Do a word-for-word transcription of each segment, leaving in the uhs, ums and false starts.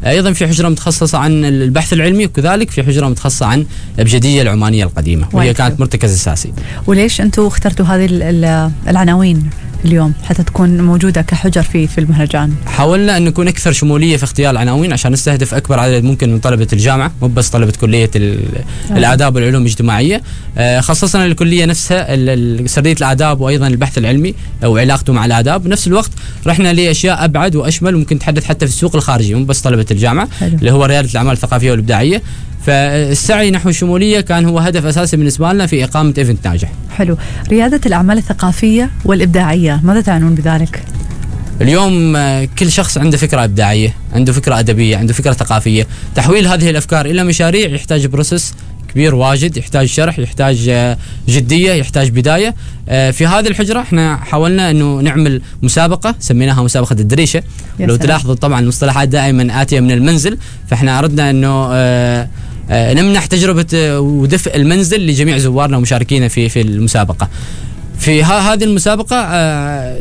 أيضا في حجرة متخصصة عن البحث العلمي، وكذلك في حجرة متخصصة عن الأبجدية العمانية القديمة، وهي كانت مرتكز أساسي. وليش أنتم اخترتوا هذه العناوين اليوم حتى تكون موجودة كحجر في في المهرجان؟ حاولنا أن نكون أكثر شمولية في اختيار العناوين عشان نستهدف أكبر عدد ممكن من طلبة الجامعة، مو بس طلبة كلية الآداب والعلوم الاجتماعية. خصصنا الكلية نفسها سردية الآداب وأيضا البحث العلمي وعلاقته مع الآداب. بنفس الوقت رحنا لأشياء أبعد وأشمل، ممكن تحدث حتى في السوق الخارجي، مو بس طلبة الجامعة، حلو. اللي هو ريادة الأعمال الثقافية والإبداعية. فالسعي نحو الشمولية كان هو هدف أساسي بالنسبة لنا في إقامة إيفنت ناجح. حلو. ريادة الأعمال الثقافية والإبداعية، ماذا تعنون بذلك؟ اليوم كل شخص عنده فكرة إبداعية، عنده فكرة أدبية، عنده فكرة ثقافية. تحويل هذه الأفكار إلى مشاريع يحتاج بروسس كبير واجد، يحتاج شرح، يحتاج جدية، يحتاج بداية. في هذه الحجرة احنا حاولنا انه نعمل مسابقة سميناها مسابقة الدريشة. لو تلاحظوا طبعا المصطلحات دائما آتية من المنزل، فاحنا أردنا انه اه اه نمنح تجربة ودفء المنزل لجميع زوارنا ومشاركينا في في المسابقة. في هذه المسابقة اه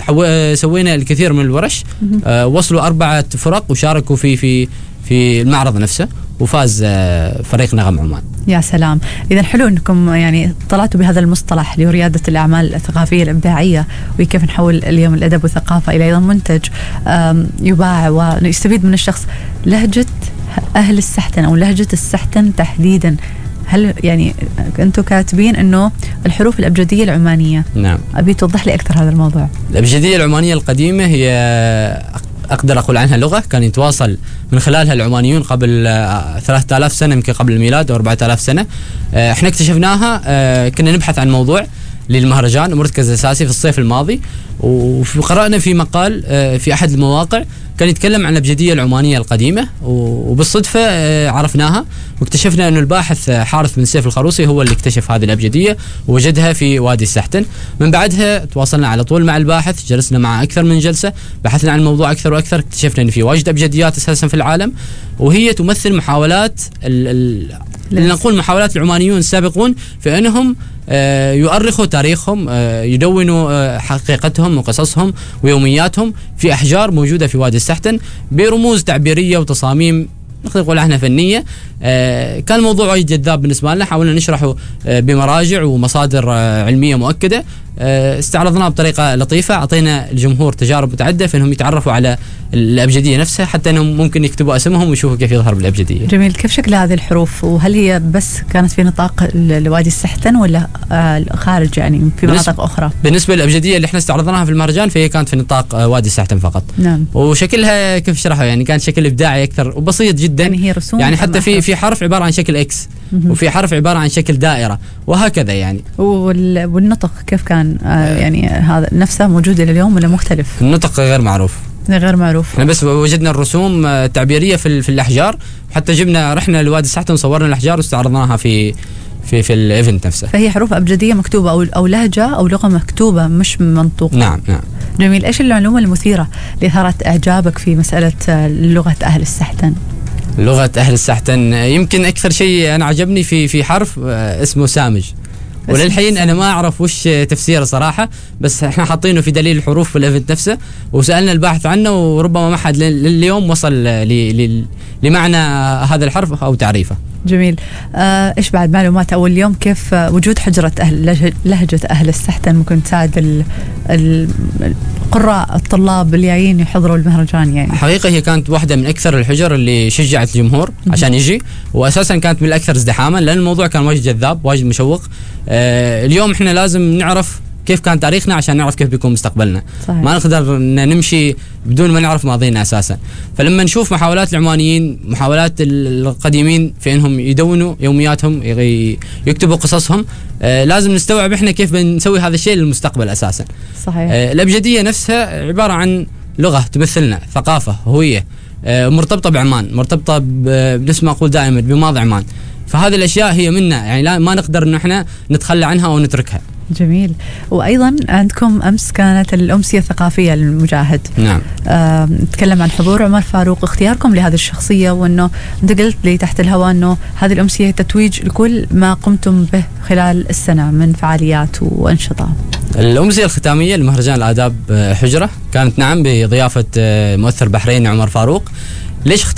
سوينا الكثير من الورش. اه وصلوا أربعة فرق وشاركوا في في في المعرض نفسه، وفاز فريق نغم عمان. يا سلام. إذا حلو أنكم يعني طلعتوا بهذا المصطلح لريادة الأعمال الثقافية الإبداعية، وكيف نحول اليوم الأدب والثقافة إلى أيضا منتج يباع ويستفيد من الشخص. لهجة أهل السحتن أو لهجة السحتن تحديدا، هل يعني أنتم كاتبين أنه الحروف الأبجدية العمانية؟ نعم. أبي توضح لي أكثر هذا الموضوع. الأبجدية العمانية القديمة هي أقدر أقول عنها لغة كان يتواصل من خلالها العمانيون قبل ثلاثة آلاف سنة، يمكن قبل الميلاد، أو أربعة آلاف سنة. إحنا اكتشفناها، كنا نبحث عن موضوع للمهرجان مرتكز أساسي في الصيف الماضي، وقرأنا في مقال في أحد المواقع كان يتكلم عن الأبجدية العمانية القديمة، وبالصدفة عرفناها واكتشفنا أن الباحث حارث بن سيف الخروصي هو اللي اكتشف هذه الأبجدية ووجدها في وادي السحتن. من بعدها تواصلنا على طول مع الباحث، جلسنا معه أكثر من جلسة، بحثنا عن الموضوع أكثر وأكثر، اكتشفنا أن في واجد أبجديات أساسا في العالم، وهي تمثل محاولات ال ال نقول محاولات العمانيون السابقون في أنهم آه يؤرخوا تاريخهم، آه يدونوا آه حقيقتهم وقصصهم ويومياتهم في أحجار موجودة في وادي السحتن برموز تعبيرية وتصاميم نقدر نقول عنها فنية. آه كان الموضوع وايد جذاب بالنسبة لنا، حاولنا نشرحه آه بمراجع ومصادر آه علمية مؤكدة، آه استعرضناه بطريقة لطيفة، أعطينا الجمهور تجارب متعددة في أنهم يتعرفوا على الأبجدية نفسها، حتى أنهم ممكن يكتبوا اسمهم ويشوفوا كيف يظهر بالأبجدية. جميل. كيف شكل هذه الحروف؟ وهل هي بس كانت في نطاق الوادي السحتن ولا آه خارج يعني في مناطق أخرى؟ بالنسبة للأبجدية اللي احنا استعرضناها في المهرجان فهي كانت في نطاق آه وادي السحتن فقط. نعم. وشكلها كيف شرحه يعني كان شكل إبداعي أكثر وبسيط جدا، يعني هي رسوم، يعني حتى في في حرف عبارة عن شكل إكس، وفي حرف عبارة عن شكل دائرة، وهكذا يعني. والنطق كيف كان آه يعني هذا نفسه موجود إلى اليوم ولا مختلف؟ النطق غير معروف. غير معروف. احنا بس وجدنا الرسوم التعبيرية في في الأحجار، حتى جبنا رحنا لوادي السحتن وصورنا الأحجار واستعرضناها في في في الايفنت نفسه. فهي حروف أبجدية مكتوبة أو أو لهجة أو لغة مكتوبة مش منطوقة. نعم نعم. جميل. إيش المعلومة المثيرة اللي أثارت إعجابك في مسألة لغة أهل السحتن؟ لغة أهل السحتن يمكن أكثر شيء أنا عجبني في في حرف اسمه سامج، وللحين أنا ما أعرف وش تفسيره صراحة، بس إحنا حاطينه في دليل الحروف في الإيفنت نفسه، وسألنا الباحث عنه، وربما ما حد لليوم وصل لمعنى هذا الحرف أو تعريفه. جميل. آه إيش بعد معلومات أول اليوم كيف وجود حجرة أهل لهجة أهل السحتن ممكن تساعد القراء الطلاب اللي جايين يحضروا المهرجان؟ يعني حقيقة هي كانت واحدة من أكثر الحجر اللي شجعت الجمهور عشان يجي، وأساسا كانت من الأكثر ازدحاما لأن الموضوع كان واجد جذاب واجد مشوق. آه اليوم إحنا لازم نعرف كيف كان تاريخنا عشان نعرف كيف بيكون مستقبلنا. صحيح. ما نقدر نمشي بدون ما نعرف ماضينا أساسا. فلما نشوف محاولات العمانيين، محاولات القديمين في أنهم يدونوا يومياتهم، يكتبوا قصصهم، آه لازم نستوعب إحنا كيف بنسوي هذا الشيء للمستقبل أساسا. صحيح. آه الأبجدية نفسها عبارة عن لغة تمثلنا، ثقافة، هوية، آه مرتبطة بعمان، مرتبطة بنفس ما أقول دائما بماضي عمان. فهذه الأشياء هي منا، يعني لا ما نقدر إنه إحنا نتخلى عنها أو نتركها. جميل. وأيضا عندكم أمس كانت الأمسية الثقافية للمجاهد. نعم. آه، نتكلم عن حضور عمر فاروق، اختياركم لهذه الشخصية، وأنه أنت قلت لي تحت الهواء أنه هذه الأمسية تتويج لكل ما قمتم به خلال السنة من فعاليات وأنشطة. الأمسية الختامية لمهرجان الآداب حجرة كانت نعم بضيافة مؤثر بحريني عمر فاروق. ليش